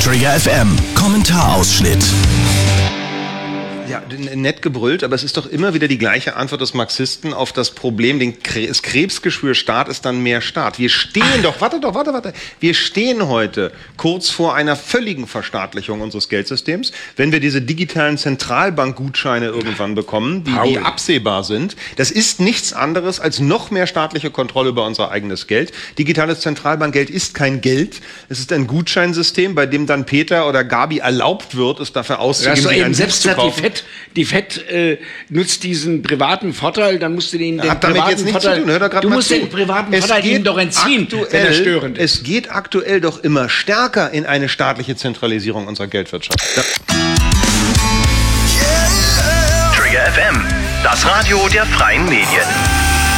Trigger FM, Kommentarausschnitt. Ja, nett gebrüllt, aber es ist doch immer wieder die gleiche Antwort des Marxisten auf das Problem, das Krebsgeschwür Staat ist dann mehr Staat. Wir stehen warte. Wir stehen heute kurz vor einer völligen Verstaatlichung unseres Geldsystems. Wenn wir diese digitalen Zentralbankgutscheine irgendwann bekommen, die absehbar sind, das ist nichts anderes als noch mehr staatliche Kontrolle über unser eigenes Geld. Digitales Zentralbankgeld ist kein Geld. Es ist ein Gutscheinsystem, bei dem dann Peter oder Gabi erlaubt wird, es dafür auszugeben, sich ein Buch zu kaufen. Die FED nutzt diesen privaten Vorteil, dann musst du den privaten Vorteil... Du musst den privaten Vorteil ihm doch entziehen, wenn er störend ist. Es geht aktuell doch immer stärker in eine staatliche Zentralisierung unserer Geldwirtschaft. Ja. Trigger FM, das Radio der freien Medien.